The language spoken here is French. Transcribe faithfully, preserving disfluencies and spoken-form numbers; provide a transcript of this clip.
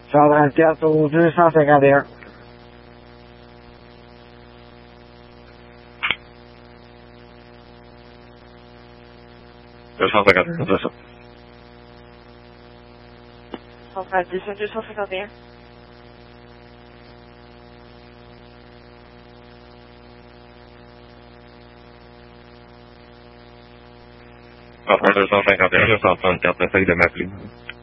cent trente-quatre au deux cent cinquante et un. deux cent cinquante et un, c'est ça. cent trente-dix à deux cent cinquante et un. Enfin, deux cent cinquante et un, deux cent trente-quatre, essaye de m'appeler.